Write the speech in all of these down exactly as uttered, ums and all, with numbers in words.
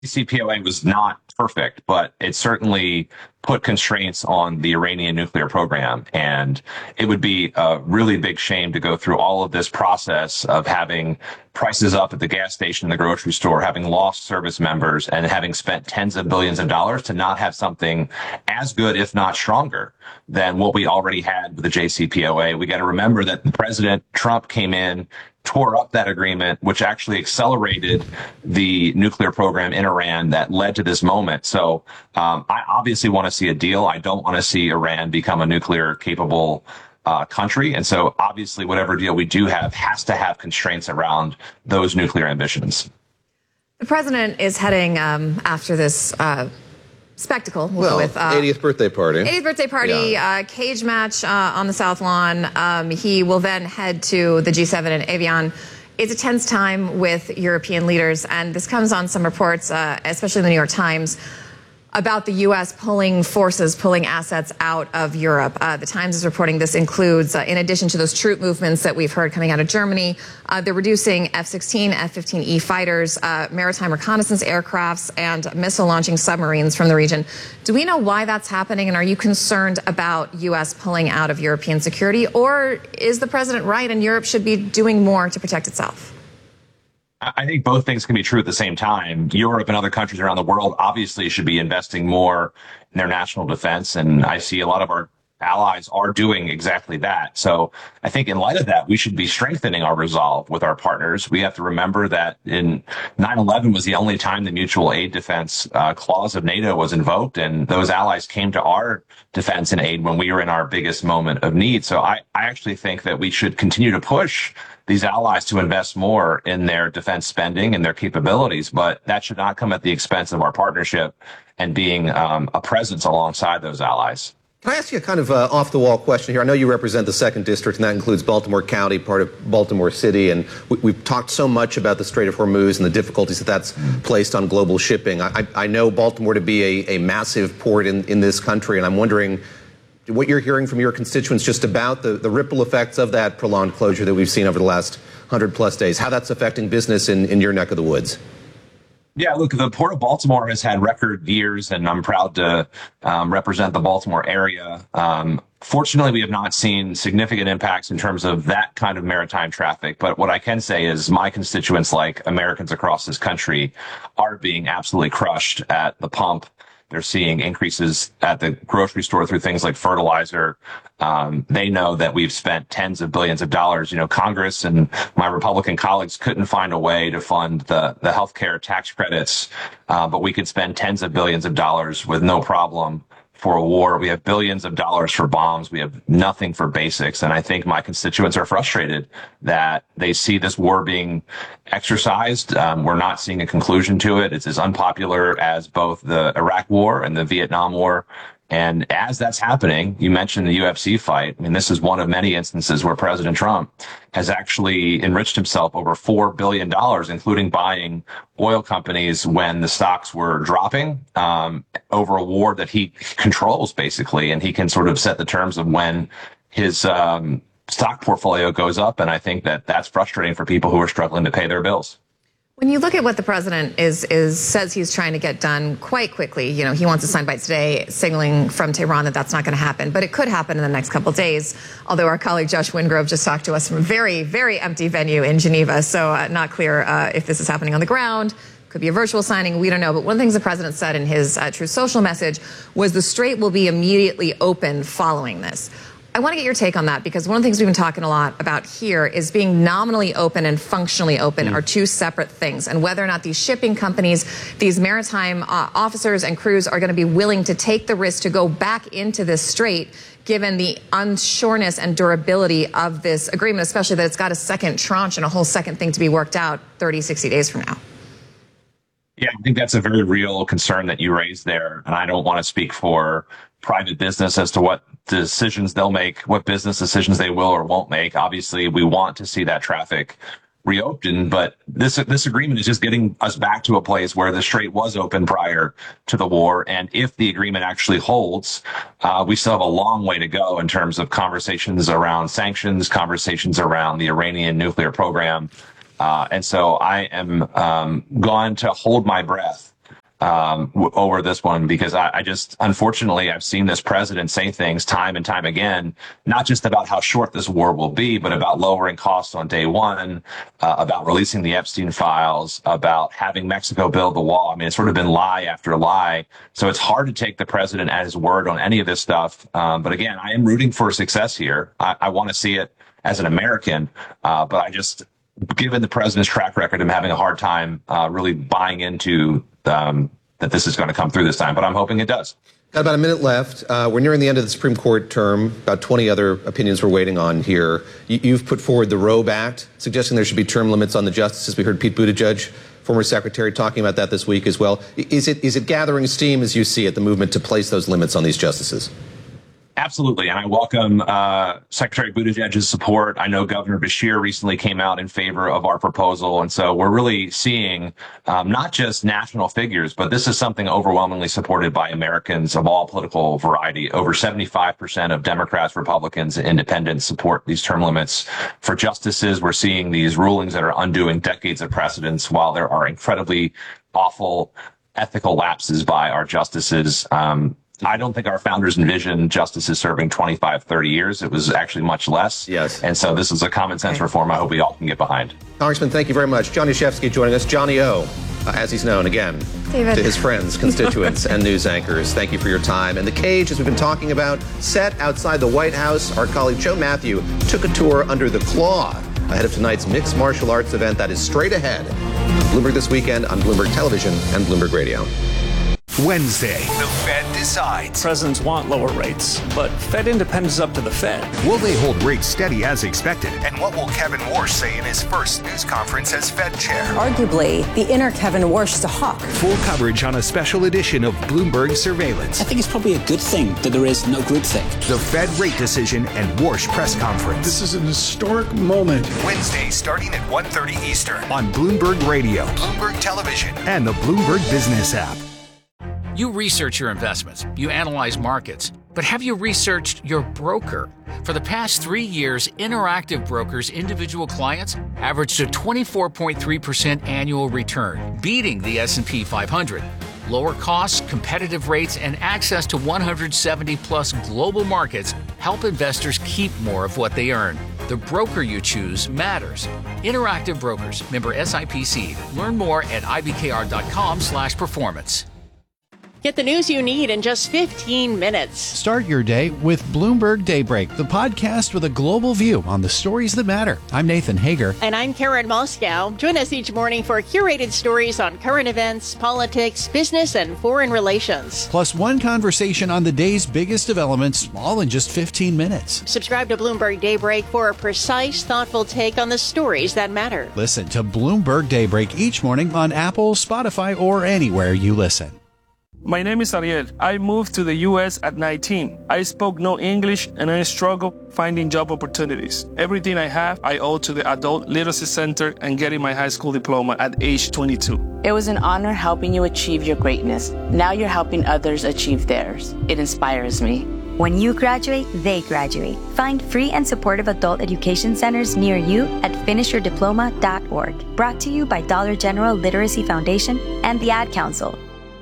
C P O A was not perfect, but it certainly put constraints on the Iranian nuclear program. And it would be a really big shame to go through all of this process of having prices up at the gas station, the grocery store, having lost service members, and having spent tens of billions of dollars to not have something as good, if not stronger, than what we already had with the J C P O A. We got to remember that President Trump came in, tore up that agreement, which actually accelerated the nuclear program in Iran that led to this moment. So um, I obviously want to see a deal. I don't want to see Iran become a nuclear capable uh, country. And so obviously whatever deal we do have has to have constraints around those nuclear ambitions. The president is heading um, after this uh, spectacle we'll well, with uh, eightieth birthday party. eightieth birthday party, yeah. uh, cage match uh, on the South Lawn. Um, he will then head to the G seven in Evian. It's a tense time with European leaders, and this comes on some reports, uh, especially in the New York Times, about the U S pulling forces, pulling assets out of Europe. Uh, the Times is reporting this includes, uh, in addition to those troop movements that we've heard coming out of Germany, uh, they're reducing F sixteen, F fifteen E fighters, uh, maritime reconnaissance aircrafts, and missile-launching submarines from the region. Do we know why that's happening, and are you concerned about U S pulling out of European security, or is the president right and Europe should be doing more to protect itself? I think both things can be true at the same time. Europe and other countries around the world obviously should be investing more in their national defense. And I see a lot of our allies are doing exactly that. So I think in light of that, we should be strengthening our resolve with our partners. We have to remember that in nine eleven was the only time the mutual aid defense uh, clause of NATO was invoked. And those allies came to our defense and aid when we were in our biggest moment of need. So I, I actually think that we should continue to push these allies to invest more in their defense spending and their capabilities, but that should not come at the expense of our partnership and being um, a presence alongside those allies. Can I ask you a kind of uh, off-the-wall question here? I know you represent the second District, and that includes Baltimore County, part of Baltimore City, and we, we've talked so much about the Strait of Hormuz and the difficulties that that's placed on global shipping. I, I know Baltimore to be a, a massive port in, in this country, and I'm wondering what you're hearing from your constituents just about the, the ripple effects of that prolonged closure that we've seen over the last hundred plus days, how that's affecting business in, in your neck of the woods. Yeah, look, the Port of Baltimore has had record years, and I'm proud to um, represent the Baltimore area. Um, fortunately, we have not seen significant impacts in terms of that kind of maritime traffic. But what I can say is my constituents, like Americans across this country, are being absolutely crushed at the pump. They're seeing increases at the grocery store through things like fertilizer. Um, they know that we've spent tens of billions of dollars. You know, Congress and my Republican colleagues couldn't find a way to fund the, the healthcare tax credits, uh, but we could spend tens of billions of dollars with no problem for a war. We have billions of dollars for bombs. We have nothing for basics. And I think my constituents are frustrated that they see this war being exercised. Um, we're not seeing a conclusion to it. It's as unpopular as both the Iraq war and the Vietnam war. And as that's happening, you mentioned the U F C fight. I mean, this is one of many instances where President Trump has actually enriched himself over four billion dollars, including buying oil companies when the stocks were dropping, um, over a war that he controls, basically. And he can sort of set the terms of when his um, stock portfolio goes up. And I think that that's frustrating for people who are struggling to pay their bills. When you look at what the president is is says he's trying to get done quite quickly, you know, he wants a soundbite today signaling from Tehran that that's not going to happen, but it could happen in the next couple of days, although our colleague Josh Wingrove just talked to us from a very, very empty venue in Geneva, so uh, not clear uh, if this is happening on the ground. Could be a virtual signing, we don't know. But one of the things the president said in his uh, Truth Social message was the Strait will be immediately open following this. I want to get your take on that, because one of the things we've been talking a lot about here is being nominally open and functionally open mm. are two separate things, and whether or not these shipping companies, these maritime uh, officers and crews are going to be willing to take the risk to go back into this strait, given the unsureness and durability of this agreement, especially that it's got a second tranche and a whole second thing to be worked out thirty, sixty days from now. Yeah, I think that's a very real concern that you raised there. And I don't want to speak for private business as to what decisions they'll make, what business decisions they will or won't make. Obviously, we want to see that traffic reopened, but this this agreement is just getting us back to a place where the strait was open prior to the war. And if the agreement actually holds, uh, we still have a long way to go in terms of conversations around sanctions, conversations around the Iranian nuclear program. Uh, and so I am um, going to hold my breath um, w- over this one, because I, I just, unfortunately, I've seen this president say things time and time again, not just about how short this war will be, but about lowering costs on day one, uh, about releasing the Epstein files, about having Mexico build the wall. I mean, it's sort of been lie after lie. So it's hard to take the president at his word on any of this stuff. Um, but again, I am rooting for success here. I, I want to see it as an American, uh, but I just, given the president's track record, I'm having a hard time uh, really buying into um, that this is going to come through this time, but I'm hoping it does. Got about a minute left. Uh, we're nearing the end of the Supreme Court term. About twenty other opinions we're waiting on here. You, you've put forward the Roe Act, suggesting there should be term limits on the justices. We heard Pete Buttigieg, former secretary, talking about that this week as well. Is it is it gathering steam as you see it, the movement to place those limits on these justices? Absolutely. And I welcome uh, Secretary Buttigieg's support. I know Governor Beshear recently came out in favor of our proposal. And so we're really seeing um, not just national figures, but this is something overwhelmingly supported by Americans of all political variety. Over seventy-five percent of Democrats, Republicans, and independents support these term limits for justices. We're seeing these rulings that are undoing decades of precedents, while there are incredibly awful ethical lapses by our justices. Um, I don't think our founders envisioned justices serving twenty-five, thirty years. It was actually much less. Yes. And so this is a common sense Okay. reform I hope we all can get behind. Congressman, thank you very much. Johnny Shefsky joining us. Johnny O, uh, as he's known again David. to his friends, constituents, and news anchors. Thank you for your time. And the cage, as we've been talking about, set outside the White House. Our colleague Joe Matthew took a tour under the claw ahead of tonight's mixed martial arts event that is straight ahead. Bloomberg This Weekend on Bloomberg Television and Bloomberg Radio. Wednesday, the Fed decides. Presidents want lower rates, but Fed independence is up to the Fed. Will they hold rates steady as expected? And what will Kevin Warsh say in his first news conference as Fed chair? Arguably, the inner Kevin Warsh is a hawk. Full coverage on a special edition of Bloomberg Surveillance. I think it's probably a good thing that there is no groupthink. The Fed rate decision and Warsh press conference. This is an historic moment. Wednesday, starting at one thirty Eastern on Bloomberg Radio, Bloomberg Television, and the Bloomberg Business app. You research your investments, you analyze markets, but have you researched your broker? For the past three years, Interactive Brokers' individual clients averaged a twenty-four point three percent annual return, beating the S and P five hundred. Lower costs, competitive rates, and access to one hundred seventy plus global markets help investors keep more of what they earn. The broker you choose matters. Interactive Brokers, member S I P C. Learn more at I B K R dot com slash performance. Get the news you need in just fifteen minutes. Start your day with Bloomberg Daybreak, the podcast with a global view on the stories that matter. I'm Nathan Hager. And I'm Karen Moscow. Join us each morning for curated stories on current events, politics, business, and foreign relations. Plus one conversation on the day's biggest developments, all in just fifteen minutes. Subscribe to Bloomberg Daybreak for a precise, thoughtful take on the stories that matter. Listen to Bloomberg Daybreak each morning on Apple, Spotify, or anywhere you listen. My name is Ariel. I moved to the U S at nineteen. I spoke no English and I struggled finding job opportunities. Everything I have, I owe to the Adult Literacy Center and getting my high school diploma at age twenty-two. It was an honor helping you achieve your greatness. Now you're helping others achieve theirs. It inspires me. When you graduate, they graduate. Find free and supportive adult education centers near you at finish your diploma dot org. Brought to you by Dollar General Literacy Foundation and the Ad Council.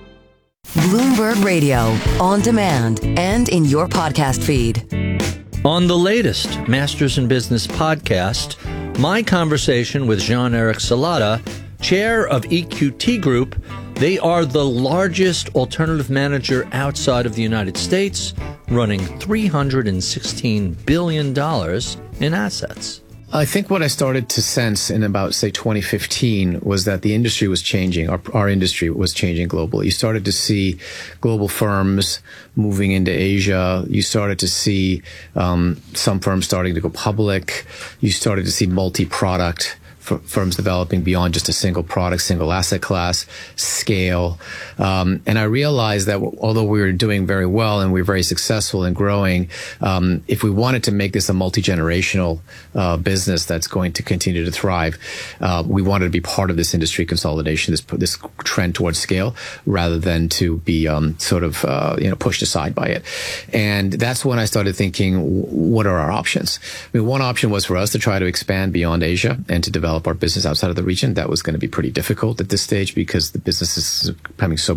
Bloomberg Radio, on demand and in your podcast feed. On the latest Masters in Business podcast, my conversation with Jean-Eric Salata, chair of E Q T Group. They are the largest alternative manager outside of the United States, running three hundred sixteen billion dollars in assets. I think what I started to sense in about, say, twenty fifteen was that the industry was changing. Our, our industry was changing globally. You started to see global firms moving into Asia. You started to see um, some firms starting to go public. You started to see multi-product firms developing beyond just a single product, single asset class, scale. Um, and I realized that although we were doing very well and we were very successful in growing, um, if we wanted to make this a multi-generational uh, business that's going to continue to thrive, uh, we wanted to be part of this industry consolidation, this this trend towards scale, rather than to be um, sort of uh, you know pushed aside by it. And that's when I started thinking, what are our options? I mean, one option was for us to try to expand beyond Asia and to develop our business outside of the region. That was going to be pretty difficult at this stage because the business is becoming so